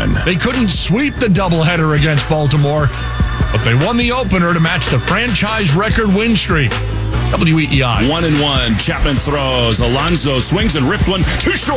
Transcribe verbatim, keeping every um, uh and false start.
one. They couldn't sweep the doubleheader against Baltimore, but they won the opener to match the franchise record win streak. W E E I. One and one. Chapman throws. Alonso swings and rips one too short.